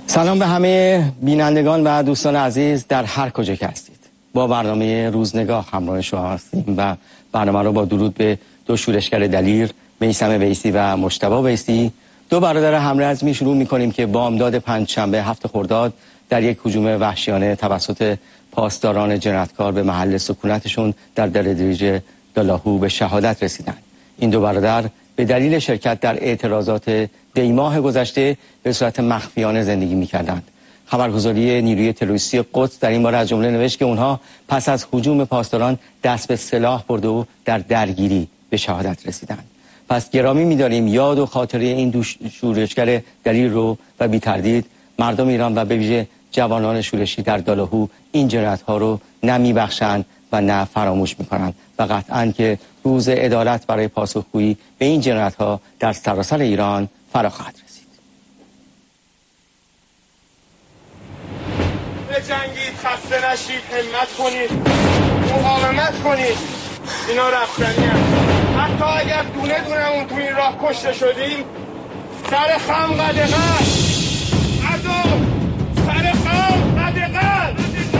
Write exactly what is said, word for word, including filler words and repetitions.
سلام به همه بینندگان و دوستان عزیز در هر کجا که هستید. با برنامه روزنگاه همراه شما هستیم و برنامه رو با درود به دو شورشگر دلیر، میثم ویسی و مجتبی ویسی، دو برادر همرزمی شروع می‌کنیم که بامداد پنجشنبه هفت خرداد در یک هجوم وحشیانه توسط پاسداران جنایتکار به محل سکونتشون در دلدریج دالاهو به شهادت رسیدند. این دو برادر به دلیل شرکت در اعتراضات دیماه گذشته به صورت مخفیانه زندگی می‌کردند. خبرگزاری نیروی تروریستی قدس در این باره از جمله نوشت که اونها پس از هجوم پاسداران دست به سلاح برده و در درگیری به شهادت رسیدند. پس گرامی می‌داریم یاد و خاطره این دو شورشگر دلیر رو و بی تردید مردم ایران و به ویژه جوانان شورشی در دالاهو این جنایت‌ها رو نمی‌بخشند و نه فراموش می‌کنند و قطعاً که روز عدالت برای پاسخگویی به این جنایت‌ها در سراسر ایران فرا خواهد رسید. بجنگید، خسته نشید، همت کنید، مقاومت کنید. اینا رفتنی هست. حتی اگر دونه دونه اون تو این راه کشته شدیم، سر خم قدغن